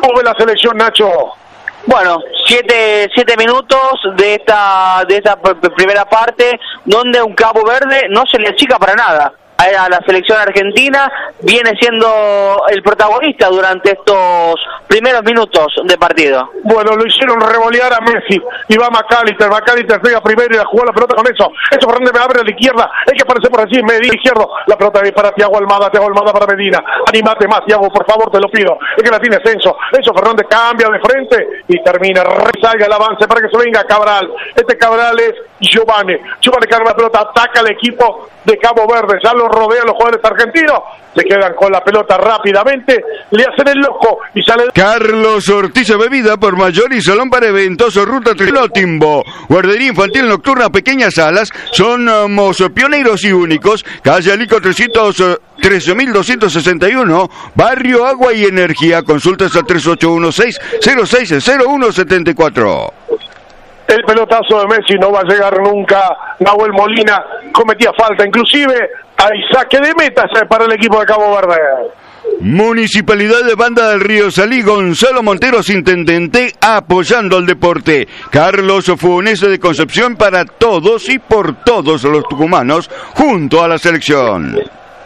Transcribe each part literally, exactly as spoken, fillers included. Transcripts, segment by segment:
¿Cómo ve la selección, Nacho? Bueno, siete, siete minutos de esta, de esta primera parte, donde un Cabo Verde no se le achica para nada a la selección argentina, viene siendo el protagonista durante estos primeros minutos de partido. Bueno, lo hicieron revolear a Messi, y va McAllister, McAllister pega primero y la jugó la pelota con eso, eso Fernández me abre a la izquierda, hay que aparecer por allí, medio izquierdo, la pelota viene para Thiago Almada, Thiago Almada para Medina, animate más Thiago, por favor, te lo pido, es que la tiene Enzo, Enzo Fernández cambia de frente, y termina, resalga el avance para que se venga Cabral, este Cabral es Giovanni, Giovanni carga la pelota, ataca al equipo de Cabo Verde, ya lo rodean los jugadores argentinos, se quedan con la pelota rápidamente, le hacen el loco y sale Carlos Ortiz Bebida por mayor y salón para eventos, ruta tres Timbo, guardería infantil nocturna, pequeñas salas, somos pioneros y únicos, calle Alico trescientos trece mil doscientos sesenta y uno, barrio Agua y Energía, consultas al tres ocho uno seis cero seis cero uno siete cuatro. El pelotazo de Messi no va a llegar nunca. Nahuel Molina cometía falta, inclusive hay saque de meta para el equipo de Cabo Verde. Municipalidad de Banda del Río Salí, Gonzalo Monteros, intendente, apoyando al deporte. Carlos Funes de Concepción, para todos y por todos los tucumanos, junto a la selección.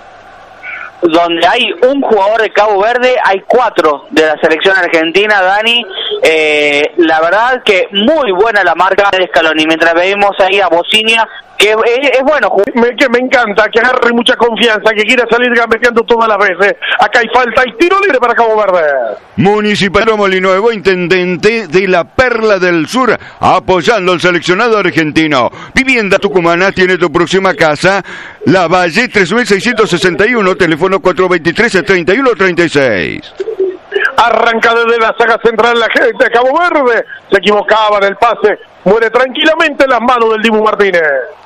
Donde hay un jugador de Cabo Verde, hay cuatro de la selección argentina, Dani. Eh, la verdad que muy buena la marca de Scaloni, mientras vemos ahí a Bocinia, que es, es bueno. Me, que me encanta, que agarre mucha confianza, que quiera salir gambeteando todas las veces. Acá hay falta y tiro libre para Cabo Verde. Municipal Molinuevo, intendente de la Perla del Sur, apoyando al seleccionado argentino. Vivienda Tucumana tiene tu próxima casa, La Valle tres mil seiscientos sesenta y uno, teléfono cuatro dos tres, tres uno tres seis. Arranca desde la saga central la gente de Cabo Verde, se equivocaba en el pase, muere tranquilamente en las manos del Dibu Martínez.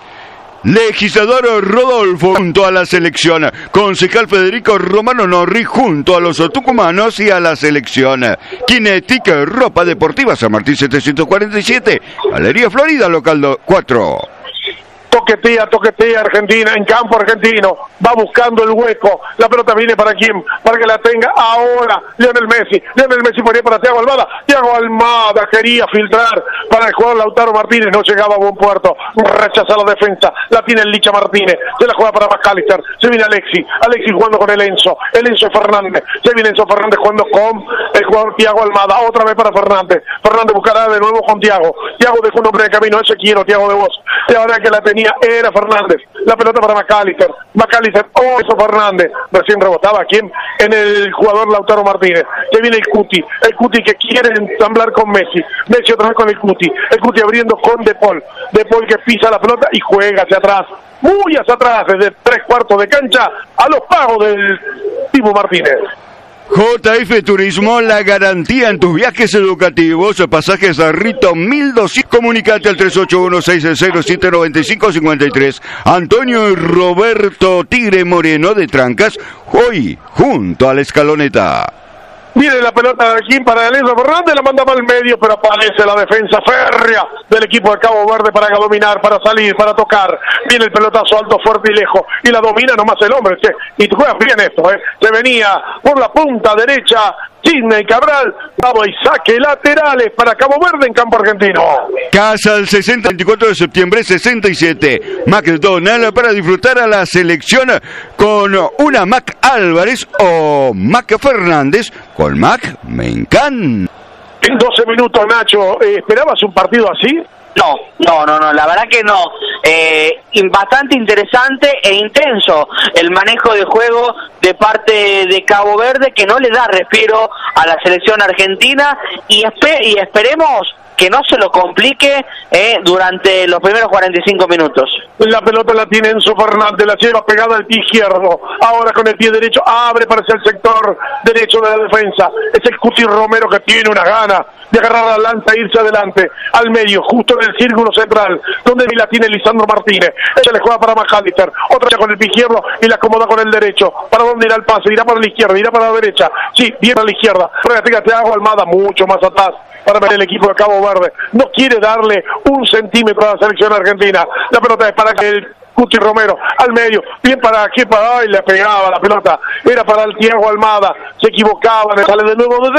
Legislador Rodolfo junto a la selección. Concejal Federico Romano Norri junto a los tucumanos y a la selección. Kinetic, ropa deportiva, San Martín setecientos cuarenta y siete, Galería Florida, local cuatro. Toquetea, toquetea Argentina, en campo argentino, va buscando el hueco, la pelota viene para quién, para que la tenga ahora Lionel Messi, Lionel Messi ponía para Thiago Almada, Thiago Almada quería filtrar para el jugador Lautaro Martínez, no llegaba a buen puerto, rechaza la defensa, la tiene el Licha Martínez, se la juega para McAllister, se viene Alexis, Alexis jugando con el Enzo, el Enzo Fernández, se viene Enzo Fernández jugando con el jugador Thiago Almada, otra vez para Fernández, Fernández buscará de nuevo con Thiago, Thiago dejó un hombre de camino, ese quiero Thiago de vos, y ahora que la tenía era Fernández, la pelota para McAllister, McAllister, oh, eso Fernández, recién rebotaba ¿quién? En el jugador Lautaro Martínez, que viene el Cuti, el Cuti que quiere ensamblar con Messi, Messi otra vez con el Cuti, el Cuti abriendo con De Paul, De Paul que pisa la pelota y juega hacia atrás, muy hacia atrás, desde tres cuartos de cancha, a los pagos del Dibu Martínez. J F Turismo, la garantía en tus viajes educativos, pasajes a Rito mil doscientos, comunicate al tres ocho uno seis cero siete nueve cinco cinco tres. Antonio y Roberto Tigre Moreno de Trancas, hoy junto a la escaloneta. Viene la pelota de aquí para Enzo Fernández, la manda para el medio, pero aparece la defensa férrea del equipo de Cabo Verde para dominar, para salir, para tocar. Viene el pelotazo alto, fuerte y lejos, y la domina nomás el hombre, che. Y tú juegas bien esto, ¿eh? Se venía por la punta derecha, Sidney Cabral, vamos y saque laterales para Cabo Verde en campo argentino. Casa al sesenta, veinticuatro de septiembre, sesenta y siete. McDonald's para disfrutar a la selección con una Mac Álvarez o Mac Fernández. Con Mac me encanta. En doce minutos, Nacho, eh, ¿esperabas un partido así? No, no, no, no, la verdad que no. Eh, bastante interesante e intenso el manejo de juego de parte de Cabo Verde, que no le da respiro a la selección argentina, y, espe y esperemos que no se lo complique eh, durante los primeros cuarenta y cinco minutos. La pelota la tiene Enzo Fernández, la lleva pegada al pie izquierdo, ahora con el pie derecho, abre para el sector derecho de la defensa, es el Cuti Romero que tiene una gana de agarrar la lanza e irse adelante, al medio, justo en el círculo central, donde la tiene Lisandro Martínez, ella le juega para McAllister, otra vez con el pie izquierdo y la acomoda con el derecho, ¿para dónde irá el pase? Irá para la izquierda, irá para la derecha, sí, bien a la izquierda, fíjate, Thiago Almada mucho más atrás, para ver el equipo de Cabo Verde, no quiere darle un centímetro a la selección argentina, la pelota es para que el Cuti Romero, al medio, bien para aquí, para, ay, le pegaba la pelota, era para el Thiago Almada, se equivocaba, le sale de nuevo desde